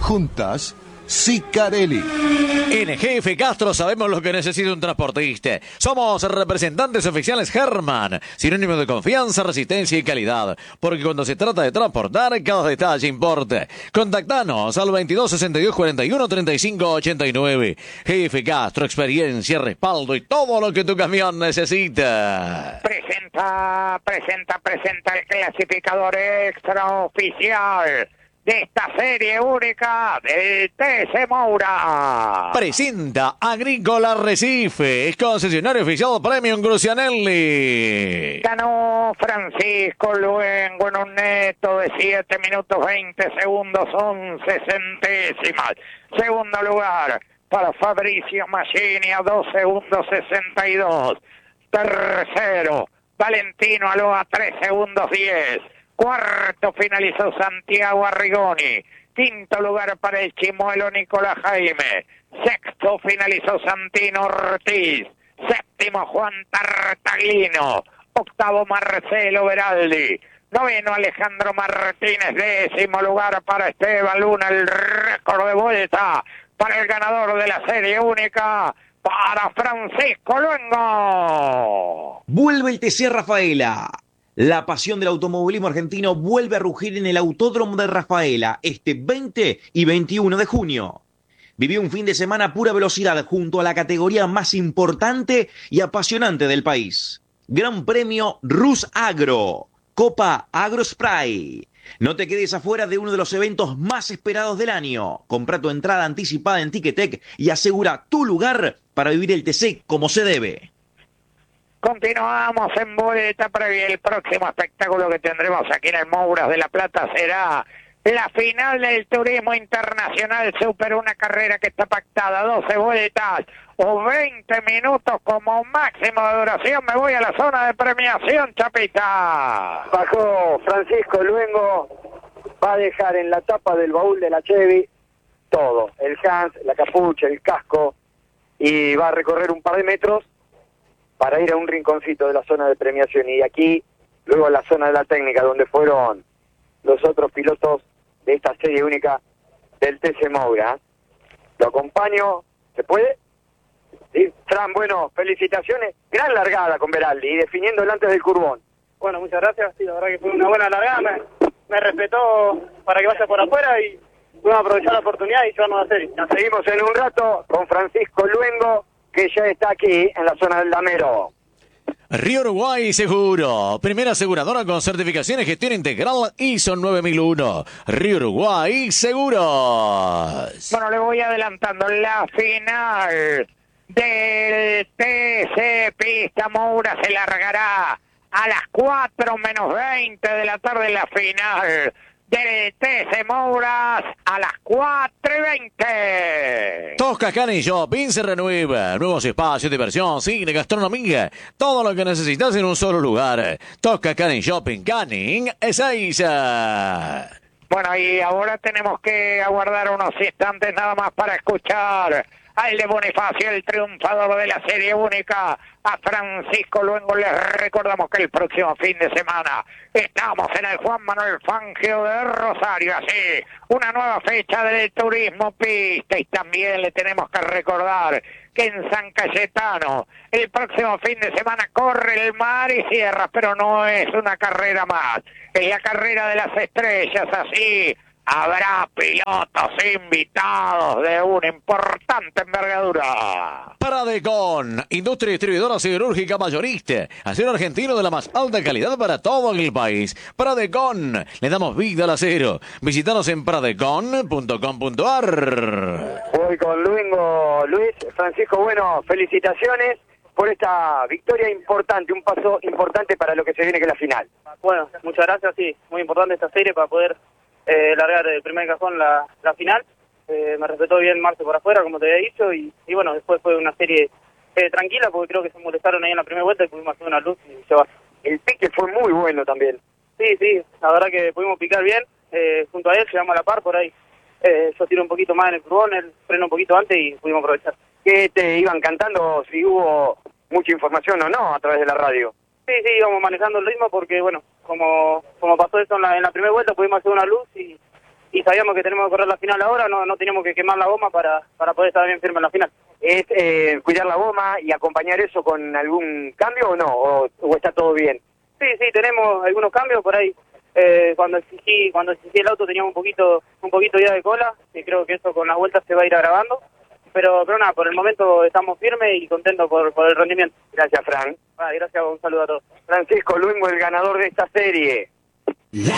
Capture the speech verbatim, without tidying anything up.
Juntas, Sicarelli. En G F Castro sabemos lo que necesita un transportista. Somos representantes oficiales Herman, sinónimo de confianza, resistencia y calidad. Porque cuando se trata de transportar, cada detalle importa. Contactanos al veintidós sesenta y dos cuarenta y uno treinta y cinco ochenta y nueve. G F Castro, experiencia, respaldo y todo lo que tu camión necesita. Presenta, presenta, presenta el clasificador extraoficial de esta serie única del T C Moura. Presenta Agrícola Recife, concesionario oficial Premium Crucianelli. Ganó Francisco Luengo en un neto de siete minutos veinte segundos once centésimas. Segundo lugar para Fabricio Maggini a dos segundos sesenta y dos. Tercero, Valentino Aloa tres segundos diez. Cuarto finalizó Santiago Arrigoni. Quinto lugar para el chimuelo Nicolás Jaime. Sexto finalizó Santino Ortiz. Séptimo Juan Tartaglino. Octavo Marcelo Beraldi. Noveno Alejandro Martínez. Décimo lugar para Esteban Luna. El récord de vuelta para el ganador de la serie única, para Francisco Luengo. Vuelve el T C Rafaela. La pasión del automovilismo argentino vuelve a rugir en el Autódromo de Rafaela este veinte y veintiuno de junio. Vivió un fin de semana a pura velocidad junto a la categoría más importante y apasionante del país. Gran Premio Rus Agro, Copa Agro Spray. No te quedes afuera de uno de los eventos más esperados del año. Compra tu entrada anticipada en Ticketek y asegura tu lugar para vivir el T C como se debe. Continuamos en vuelta previa. El próximo espectáculo que tendremos aquí en el Mouras de La Plata será la final del Turismo Internacional Super, una carrera que está pactada, doce vueltas o veinte minutos como máximo de duración. Me voy a la zona de premiación, Chapita. Bajó Francisco Luengo, va a dejar en la tapa del baúl de la Chevy todo, el Hans, la capucha, el casco, y va a recorrer un par de metros para ir a un rinconcito de la zona de premiación, y aquí luego a la zona de la técnica donde fueron los otros pilotos de esta serie única del T C Moura. Lo acompaño, ¿se puede? Sí, Fran, bueno, felicitaciones, gran largada con Beraldi y definiendo delante del curbón. Bueno, muchas gracias, sí, la verdad que fue una buena largada, me, me respetó para que vaya por afuera y pudimos aprovechar la oportunidad y llevarnos a la serie. Nos seguimos en un rato con Francisco Luengo, que ya está aquí en la zona del Damero. Río Uruguay Seguro, primera aseguradora con certificación y gestión integral I S O nueve mil uno. Río Uruguay Seguros. Bueno, le voy adelantando la final del T C Pista Moura. Se largará a las cuatro menos veinte de la tarde, la final del T C Mouras a las cuatro y veinte. Tosca Canning Shopping se renueva. Nuevos espacios, diversión, cine, gastronomía. Todo lo que necesitas en un solo lugar. Tosca Canning Shopping, Canning Ezeiza. Bueno, y ahora tenemos que aguardar unos instantes nada más para escuchar al de Bonifacio, el triunfador de la serie única, a Francisco Luengo. Les recordamos que el próximo fin de semana estamos en el Juan Manuel Fangio de Rosario, así, una nueva fecha del Turismo Pista, y también le tenemos que recordar que en San Cayetano el próximo fin de semana corre el Mar y Sierra, pero no es una carrera más, es la carrera de las estrellas, así habrá pilotos invitados de una importante envergadura. Paradecon, industria distribuidora siderúrgica mayorista, acero argentino de la más alta calidad para todo el país. Paradecon, le damos vida al acero. Visítanos en paradecon punto com punto a r. Voy con Luengo, Luis. Francisco, bueno, felicitaciones por esta victoria importante, un paso importante para lo que se viene, que es la final. Bueno, muchas gracias, sí, muy importante esta serie para poder Eh, largar el primer cajón la, la final. Eh, me respetó bien Marce por afuera, como te había dicho, y, y bueno, después fue una serie eh, tranquila, porque creo que se molestaron ahí en la primera vuelta y pudimos hacer una luz y llevar. El pique fue muy bueno también. Sí, sí, la verdad que pudimos picar bien, eh, junto a él, llegamos a la par por ahí. Eh, yo tiro un poquito más en el furgón, él frena un poquito antes y pudimos aprovechar. ¿Qué te iban cantando, si hubo mucha información o no a través de la radio? Sí, sí, íbamos manejando el ritmo porque, bueno, como como pasó eso en la, en la primera vuelta, pudimos hacer una luz y, y sabíamos que tenemos que correr la final ahora, no, no teníamos que quemar la goma para, para poder estar bien firme en la final. ¿Es eh, cuidar la goma y acompañar eso con algún cambio o no? ¿O, o está todo bien? Sí, sí, tenemos algunos cambios por ahí. Eh, cuando exigí cuando exigí el auto teníamos un poquito un poquito ya de cola, y creo que eso con las vueltas se va a ir agravando. Pero, pero nada, por el momento estamos firmes y contentos por, por el rendimiento. Gracias, Fran. Ah, gracias, un saludo a todos. Francisco Luengo, el ganador de esta serie. La